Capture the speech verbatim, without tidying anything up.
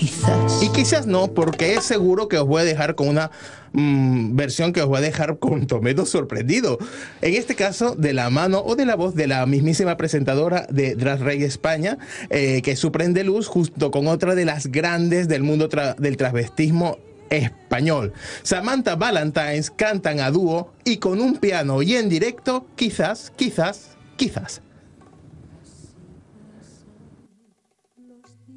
quizás. Y quizás no, porque es seguro que os voy a dejar con una mmm, versión que os va a dejar con tomedo sorprendido. En este caso, de la mano o de la voz de la mismísima presentadora de Drag Race España, eh, que es Suprende Luz, junto con otra de las grandes del mundo tra del transvestismo español. Samantha Valentines cantan a dúo y con un piano y en directo, quizás, quizás, quizás.